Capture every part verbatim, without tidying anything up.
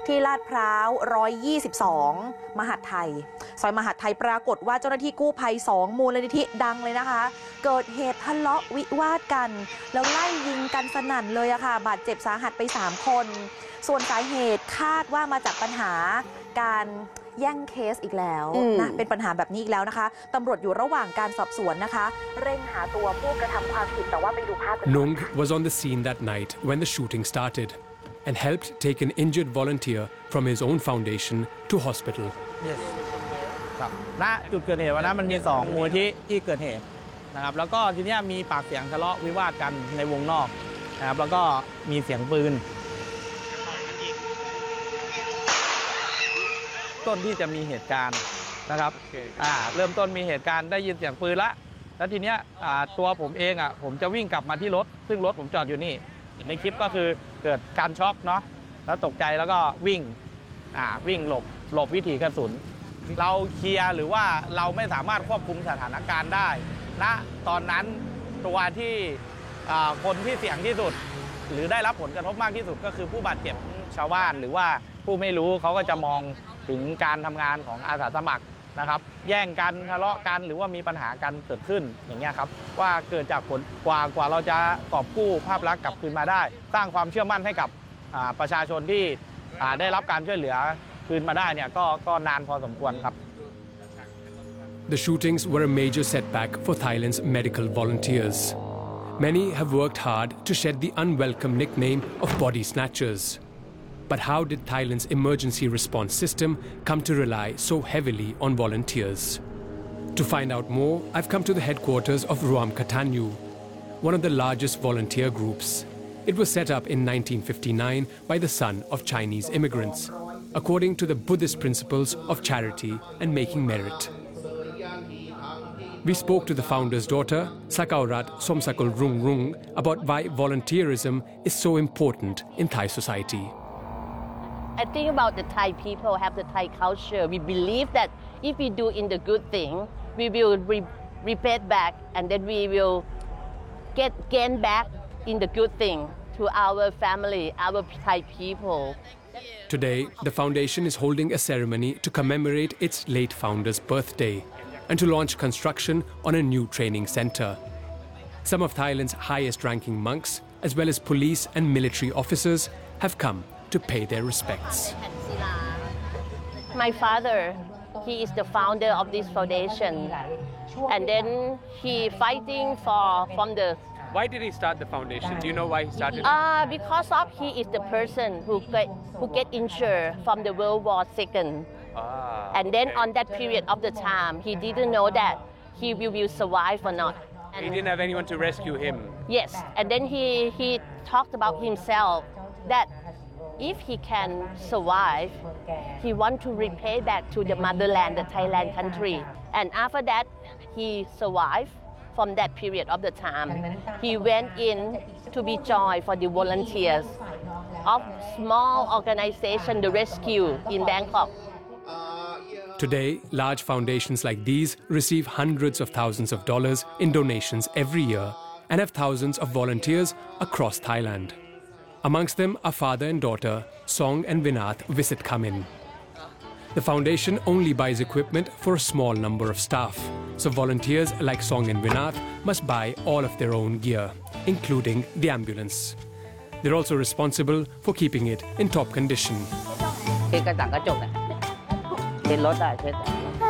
ที่ลาดพร้าวหนึ่งร้อยยี่สิบสองมหาดไทยซอยมหาดไทยปรากฏว่าเจ้าหน้าที่กู้ภัยสองมูลนิธิดังเลยนะคะเกิดเหตุทะเลาะวิวาทกันแล้วไล่ยิงกันสนั่นเลยอะค่ะบาดเจ็บสาหัสไปสามคนส่วนสาเหตุคาดว่ามาจากปัญหาการแย่งเคสอีกแล้วนะเป็นปัญหาแบบนี้อีกแล้วนะคะตำรวจอยู่ระหว่างการสอบสวนนะคะเร่งหาตัวผู้กระทำความผิดแต่ว่าไปดูภาพกัน Nung was on the scene that night when the shooting started and helped take an injured volunteer from his own foundation to hospital. Yes. ครับณจุดเกิดเหตุวันนั้นมันมีสองมูลที่ที่เกิดเหตุนะครับแล้วก็ทีนี้มีปากเสียงทะเลาะวิวาทกันในวงนอกนะครับแล้วก็มีเสียงปืนต้นที่จะมีเหตุการณ์นะครับอ่าเริ่มต้นมีเหตุการณ์ได้ยินเสียงปืนละแล้วทีเนี้ยอ่าตัวผมเองอ่ะผมจะวิ่งกลับมาที่รถซึ่งรถผมจอดอยู่นี่ในคลิปก็คือเกิดการช็อกเนาะแล้วตกใจแล้วก็วิ่งอ่าวิ่งหลบหลบวิถีกระสุนเราเคลียร์หรือว่าเราไม่สามารถควบคุมสถานการณ์ได้ณตอนนั้นตัวที่คนที่เสี่ยงที่สุดหรือได้รับผลกระทบมากที่สุดก็คือผู้บาดเจ็บชาวบ้านหรือว่าผู้ไม่รู้เขาก็จะมองถึงการทำงานของอาสาสมัครนะครับแย่งกันทะเลาะกันหรือว่ามีปัญหากันเกิดขึ้นอย่างเงี้ยครับว่าเกิดจากผลกว่ากว่าเราจะกอบกู้ภาพลักษณ์กลับคืนมาได้สร้างความเชื่อมั่นให้กับประชาชนที่ได้รับการช่วยเหลือคืนมาได้เนี่ยก็ก็นานพอสมควรครับ The shootings were a major setback for Thailand's medical volunteers. Many have worked hard to shed the unwelcome nickname of body snatchers. But how did Thailand's emergency response system come to rely so heavily on volunteers? To find out more, I've come to the headquarters of Ruam Katanyu, one of the largest volunteer groups. It was set up in nineteen fifty-nine by the son of Chinese immigrants, according to the Buddhist principles of charity and making merit. We spoke to the founder's daughter, Sakaurat Somsakul Rung Rung, about why volunteerism is so important in Thai society. I think about the Thai people have the Thai culture. We believe that if we do in the good thing, we will re repay back and then we will get gain back in the good thing to our family, our Thai people. Today, the foundation is holding a ceremony to commemorate its late founder's birthday and to launch construction on a new training center. Some of Thailand's highest-ranking monks, as well as police and military officers, have come to pay their respects. My father, he is the founder of this foundation, and then he fighting for from the. Why did he start the foundation? Do you know why he started it? Uh, because of he is the person who get who get injured from the World War Second, ah, and then okay. on that period of the time, he didn't know that he will, will survive or not. And he didn't have anyone to rescue him. Yes, and then he he talked about himself that if he can survive, he want to repay back to the motherland, the Thailand country. And after that, he survived from that period of the time. He went in to be joined for the volunteers of small organization, the rescue in Bangkok. Today, large foundations like these receive hundreds of thousands of dollars in donations every year and have thousands of volunteers across Thailand. Amongst them are father and daughter, Song and Vinath Visit Kamin. The foundation only buys equipment for a small number of staff, so volunteers like Song and Vinath must buy all of their own gear, including the ambulance. They're also responsible for keeping it in top condition. เช็ดกระจกกระจกเนี่ยเช็ดรถได้เช็ด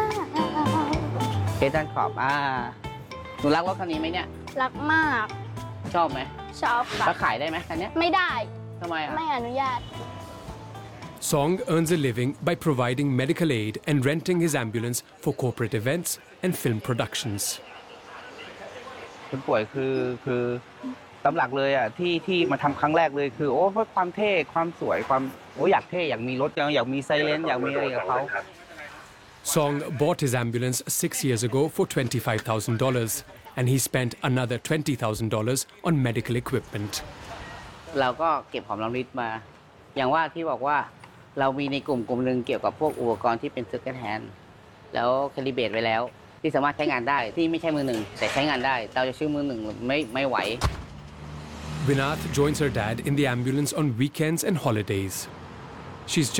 เช็ดด้านขอบอ่าหนูรักรถคันนี้ไหมเนี่ยรักมากชอบไหมชอบค่ะแล้วขายได้ไหมคันนี้ไม่ได้ทำไมอ่ะไม่อนุญาต Song earns a living by providing medical aid and renting his ambulance for corporate events and film productions. คนป่วยคือคือตำหลักเลยอ่ะที่ที่มาทำครั้งแรกเลยคือโอ้เพราะความเท่ความสวยความโอ้อยากเท่อยากมีรถอยากมีไซเรนอยากมีอะไรกับเขา Song bought his ambulance six years ago for twenty-five thousand dollars, and he spent another twenty thousand dollars on medical equipment. เราก็เก็บหอมรอมริบมาอย่างว่าที่บอกว่าเรามีในกลุ่มกลุ่มหนึ่งเกี่ยวกับพวกอุปกรณ์ที่เป็น second hand แล้วแคลิเบรตไว้แล้วที่สามารถใช้งานได้ที่ไม่ใช่มือหนึ่งแต่ใช้งานได้เราจะชื่อมือหนึ่งไม่ไม่ไหว Vinath joins her dad in the ambulance on weekends and holidays. She's